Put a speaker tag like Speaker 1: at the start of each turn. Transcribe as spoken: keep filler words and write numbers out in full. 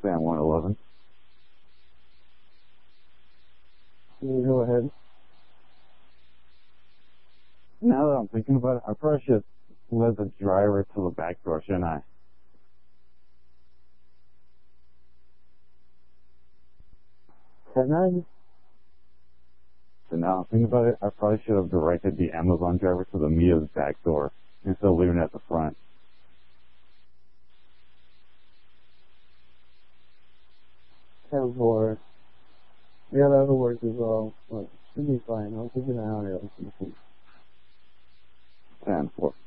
Speaker 1: Fan one eleven.
Speaker 2: You go ahead.
Speaker 1: Now that I'm thinking about it, I probably should let the driver to the back door, shouldn't I?
Speaker 2: Can I?
Speaker 1: So now I'm thinking about it, I probably should have directed the Amazon driver to the Mia's back door instead of leaving it at the front.
Speaker 2: ten four. Yeah, that'll work as well. But should be fine. I'll keep an eye on it.
Speaker 1: ten four.